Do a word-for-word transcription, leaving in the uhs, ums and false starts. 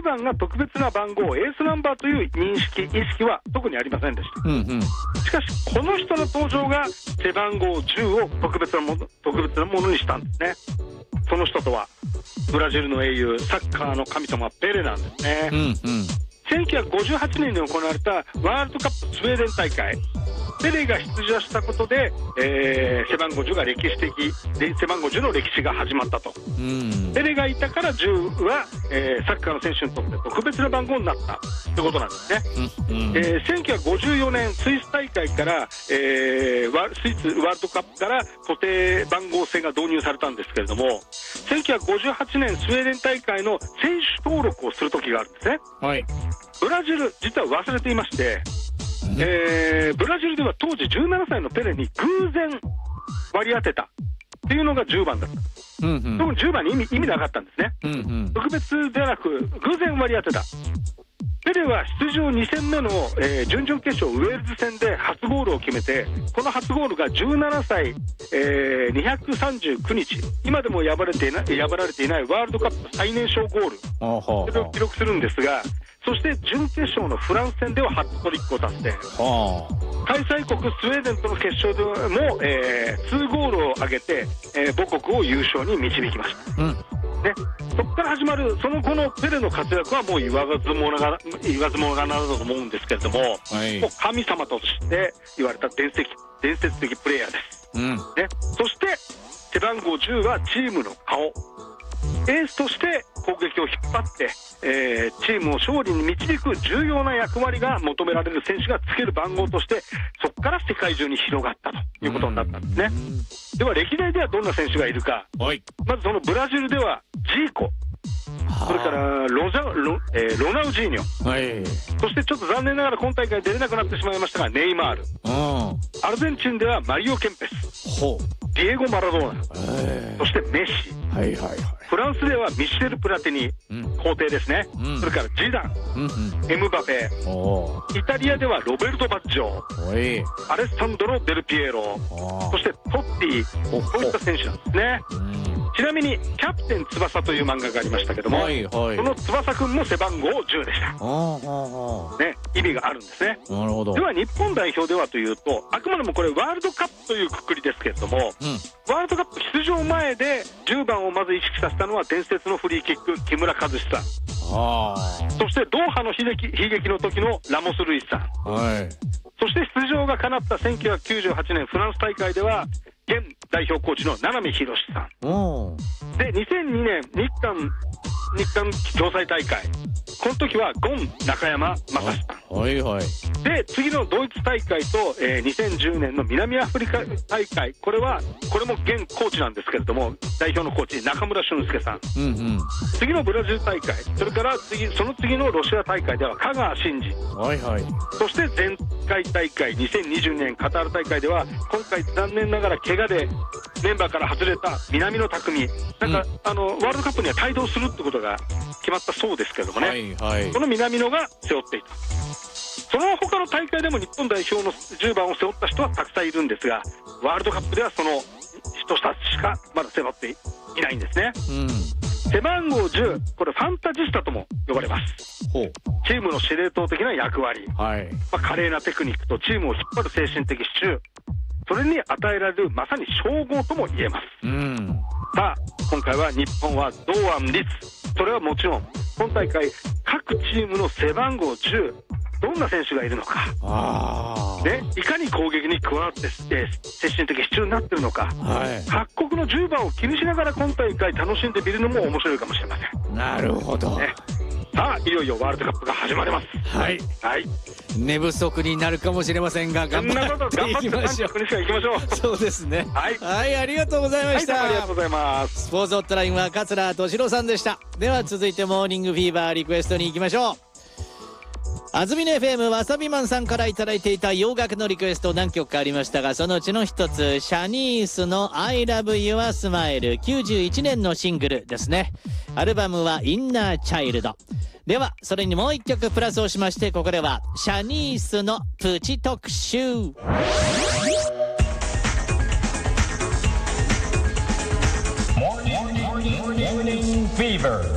番が特別な番号エースナンバーという認識意識は特にありませんでした、 うんうん、 しかしこの人の登場が背番号じゅうを特別なもの、特別なものにしたんですね。その人とはブラジルの英雄、サッカーの神様ペレなんですね、うんうん、せんきゅうひゃくごじゅうはちねんに行われたワールドカップスウェーデン大会、ペレが出場したことで、えー、背番号じゅうが歴史的で背番号じゅうの歴史が始まったと、うん、ペレがいたからじゅうは、えー、サッカーの選手にとって特別な番号になったということなんですね、うんうん、えー、せんきゅうひゃくごじゅうよねんスイス大会から、えー、スイスワールドカップから固定番号制が導入されたんですけれども、せんきゅうひゃくごじゅうはちねんスウェーデン大会の選手登録をする時があるんですね、はい、ブラジル実は忘れていまして、えー、ブラジルでは当時じゅうななさいのペレに偶然割り当てたっていうのがじゅうばんだった、うんうん、特にじゅうばんに意味、意味なかったんですね、うんうん、特別ではなく偶然割り当てた。ペレは出場に戦目の、えー、準々決勝ウェールズ戦で初ゴールを決めて、この初ゴールがじゅうななさい、えー、にひゃくさんじゅうくにち、今でも破れていない破られていないワールドカップ最年少ゴール、それを記録するんですが、そして準決勝のフランス戦ではハットトリックを達成、開催国スウェーデンとの決勝でも、えー、にゴールを挙げて、えー、母国を優勝に導きました、うんね、そこから始まるその後のペレの活躍はもう言わずもがな言わずもがなだと思うんですけれども、はい、もう神様として言われた伝説伝説的プレーヤーです、うんね、そして背番号じゅうはチームの顔、エースとして攻撃を引っ張って、えー、チームを勝利に導く重要な役割が求められる選手がつける番号として、そこから世界中に広がったということになったんですね。では歴代ではどんな選手がいるか、はい、まずそのブラジルではジーコ、それからロザ ロ,、えー、ロナウジーニョ、はい、そしてちょっと残念ながら今大会出れなくなってしまいましたがネイマール、アルゼンチンではマリオ・ケンペス、ほうディエゴ・マラドーナ、そしてメッシ、はいはいはい、フランスではミシェル・プラティニ、うん、皇帝ですね、うん、それからジダン、うんうん、エムバペ、イタリアではロベルト・バッジョ、アレッサンドロ・デルピエロ、そしてトッティ、こういった選手なんですね。ちなみにキャプテン翼という漫画がありましたけども、はいはい、その翼くんも背番号じゅうでした、ね、意味があるんですね。なるほど。では日本代表ではというと、あくまでもこれワールドカップというくくりですけれども、うん、ワールドカップ出場前でじゅうばんをまず意識させたのは伝説のフリーキック木村和志さん、あそしてドーハの悲劇、悲劇の時のラモス・ルイスさん、はい、そして出場が叶ったせんきゅうひゃくきゅうじゅうはちねんフランス大会では現代表コーチの名波浩さんで、にせんにねん日韓日韓共催大会、この時はゴン中山雅史さん、はいはい、で次のドイツ大会と、えー、にせんじゅうねんの南アフリカ大会、これはこれも現コーチなんですけれども、代表のコーチ中村俊輔さん、うんうん、次のブラジル大会、それから次その次のロシア大会では香川真司、はいはい、そして前回大会にせんにじゅうねんカタール大会では今回残念ながら怪我でメンバーから外れた南野拓実、なんか、うん、あのワールドカップには帯同するってことが決まったそうですけれどもね、はいはい、この南野が背負っていた。その他の大会でも日本代表のじゅうばんを背負った人はたくさんいるんですが、ワールドカップではその人たちしかまだ背負っていないんですね、うん、背番号じゅう、これファンタジスタとも呼ばれます。ほう、チームの司令塔的な役割、はい、まあ、華麗なテクニックとチームを引っ張る精神的支柱、それに与えられるまさに称号とも言えます、うん、さあ今回は日本は堂安律、それはもちろん今大会各チームの背番号じゅう、どんな選手がいるのか、あ、ね、いかに攻撃に加わって、えー、精神的支柱になっているのか、はい、各国のじゅうばんを気にしながら今大会楽しんでみるのも面白いかもしれません。なるほど、ね、さあいよいよワールドカップが始まります。はい、はい、寝不足になるかもしれませんが頑張っていきましょう。そうですね、はい、はい、ありがとうございました、はい、ありがとうございます。スポーツホットラインは桂敏郎さんでした。では続いてモーニングフィーバーリクエストに行きましょう。安住の エフエム わさびマンさんからいただいていた洋楽のリクエスト何曲かありましたが、そのうちの一つシャニースの I Love Your Smile、 きゅうじゅういちねんのシングルですね。アルバムはインナーチャイルドでは、それにもう一曲プラスをしまして、ここではシャニースのプチ特集。モーニングフィーバー